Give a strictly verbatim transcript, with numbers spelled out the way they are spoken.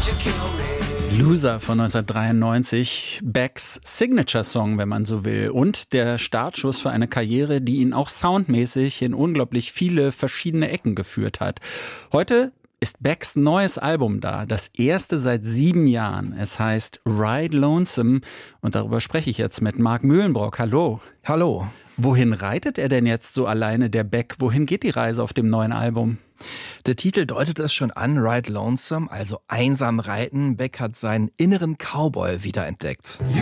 Loser von neunzehnhundertdreiundneunzig, Becks Signature-Song, wenn man so will, und der Startschuss für eine Karriere, die ihn auch soundmäßig in unglaublich viele verschiedene Ecken geführt hat. Heute ist Becks neues Album da, das erste seit sieben Jahren. Es heißt Ride Lonesome und darüber spreche ich jetzt mit Marc Mühlenbrock. Hallo. Hallo. Wohin reitet er denn jetzt so alleine, der Beck? Wohin geht die Reise auf dem neuen Album? Der Titel deutet es schon an, Ride Lonesome, also einsam reiten. Beck hat seinen inneren Cowboy wiederentdeckt. You